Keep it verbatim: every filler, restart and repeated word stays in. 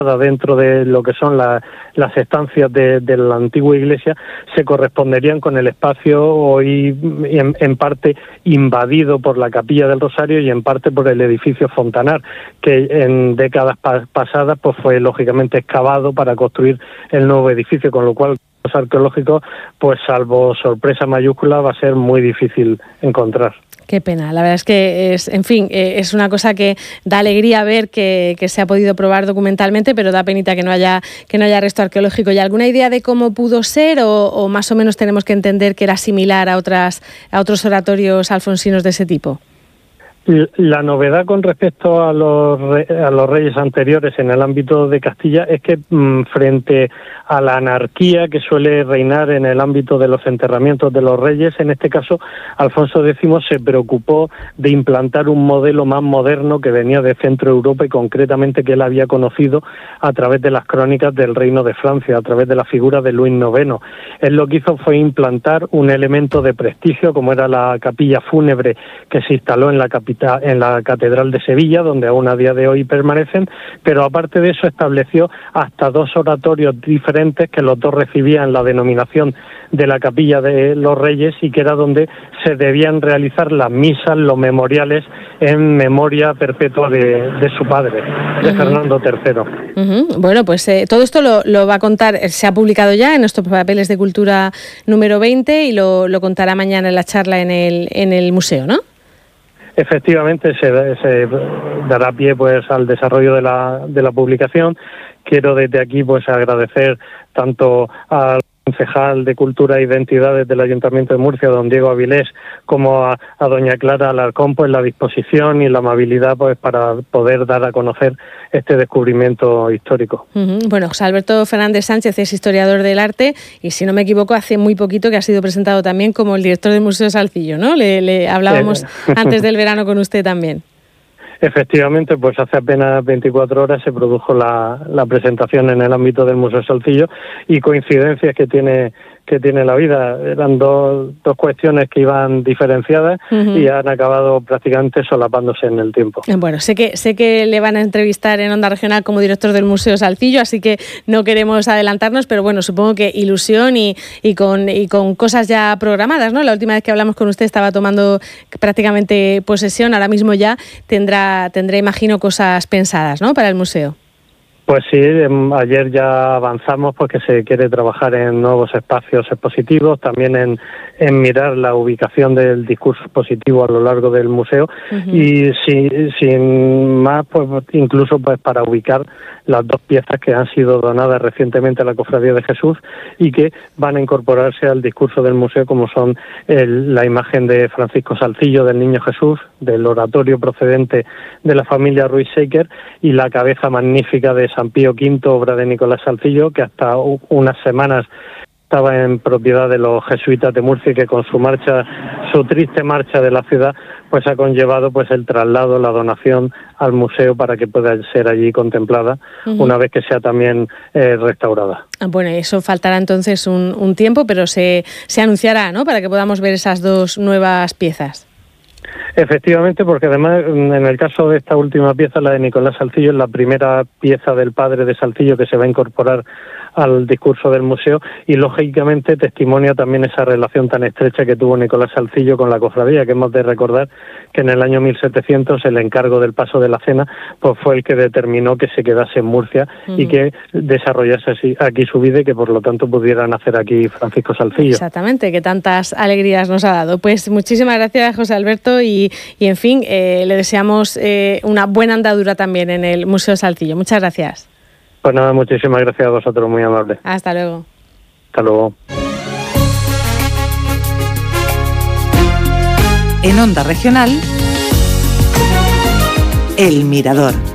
dentro de lo que son la, las estancias de, de la antigua iglesia, se corresponderían con el espacio hoy en, en parte invadido por la Capilla del Rosario y en parte por el edificio Fontanar, que en décadas pa- pasadas pues fue lógicamente excavado para construir el nuevo edificio, con lo cual los arqueológicos, pues salvo sorpresa mayúscula, va a ser muy difícil encontrar. Qué pena, la verdad es que es, en fin, eh, es una cosa que da alegría ver que, que se ha podido probar documentalmente, pero da penita que no haya que no haya resto arqueológico. ¿Y alguna idea de cómo pudo ser o, o más o menos tenemos que entender que era similar a otras a otros oratorios alfonsinos de ese tipo? La novedad con respecto a los, re, a los reyes anteriores en el ámbito de Castilla es que mmm, frente a la anarquía que suele reinar en el ámbito de los enterramientos de los reyes, en este caso Alfonso X se preocupó de implantar un modelo más moderno que venía de Centro Europa y concretamente que él había conocido a través de las crónicas del Reino de Francia, a través de la figura de Luis noveno. Él lo que hizo fue implantar un elemento de prestigio como era la capilla fúnebre que se instaló en la capital en la Catedral de Sevilla, donde aún a día de hoy permanecen, pero aparte de eso estableció hasta dos oratorios diferentes que los dos recibían la denominación de la Capilla de los Reyes y que era donde se debían realizar las misas, los memoriales en memoria perpetua de, de su padre, de uh-huh. Fernando tercero. Uh-huh. Bueno, pues eh, todo esto lo, lo va a contar, se ha publicado ya en nuestros papeles de cultura número veinte y lo, lo contará mañana en la charla en el, en el museo, ¿no? Efectivamente, se, se dará pie pues al desarrollo de la de la publicación. Quiero desde aquí pues agradecer tanto al concejal de Cultura e Identidades del Ayuntamiento de Murcia, don Diego Avilés, como a, a doña Clara Alarcón, pues la disposición y la amabilidad pues para poder dar a conocer este descubrimiento histórico. Uh-huh. Bueno, José Alberto Fernández Sánchez es historiador del arte y, si no me equivoco, hace muy poquito que ha sido presentado también como el director del Museo Salcillo, ¿no? Le, le hablábamos eh. antes del verano con usted también. Efectivamente, pues hace apenas veinticuatro horas se produjo la, la presentación en el ámbito del Museo Salcillo y coincidencias que tiene que tiene la vida. Eran dos, dos cuestiones que iban diferenciadas uh-huh. y han acabado prácticamente solapándose en el tiempo. Bueno, sé que sé que le van a entrevistar en Onda Regional como director del Museo Salcillo, así que no queremos adelantarnos, pero bueno, supongo que ilusión y, y, con, y con cosas ya programadas, ¿no? La última vez que hablamos con usted estaba tomando prácticamente posesión, ahora mismo ya tendrá, tendrá imagino, cosas pensadas, ¿no?, para el museo. Pues sí, ayer ya avanzamos porque se quiere trabajar en nuevos espacios expositivos, también en, en mirar la ubicación del discurso expositivo a lo largo del museo uh-huh. y si, sin más, pues incluso pues para ubicar las dos piezas que han sido donadas recientemente a la Cofradía de Jesús y que van a incorporarse al discurso del museo, como son el, la imagen de Francisco Salcillo del Niño Jesús, del oratorio procedente de la familia Ruiz Seiker y la cabeza magnífica de San Pío quinto, obra de Nicolás Salcillo, que hasta unas semanas estaba en propiedad de los jesuitas de Murcia y que con su marcha, su triste marcha de la ciudad, pues ha conllevado pues el traslado, la donación al museo para que pueda ser allí contemplada uh-huh. una vez que sea también eh, restaurada. Bueno, eso faltará entonces un, un tiempo, pero se, se anunciará, ¿no?, para que podamos ver esas dos nuevas piezas. Efectivamente, porque además en el caso de esta última pieza, la de Nicolás Salcillo, es la primera pieza del padre de Salcillo que se va a incorporar al discurso del museo y lógicamente testimonia también esa relación tan estrecha que tuvo Nicolás Salcillo con la cofradía, que hemos de recordar que en el año mil setecientos el encargo del paso de la cena pues fue el que determinó que se quedase en Murcia uh-huh. y que desarrollase así, aquí su vida y que por lo tanto pudiera nacer aquí Francisco Salcillo. Exactamente, que tantas alegrías nos ha dado. Pues muchísimas gracias, José Alberto, y, y en fin, eh, le deseamos eh, una buena andadura también en el Museo Salcillo. Muchas gracias. Pues nada, muchísimas gracias a vosotros, muy amable. Hasta luego. Hasta luego. En Onda Regional, El Mirador.